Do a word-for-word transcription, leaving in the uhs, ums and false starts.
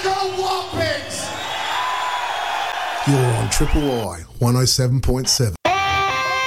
Go War Pigs! You're on Triple I one oh seven point seven.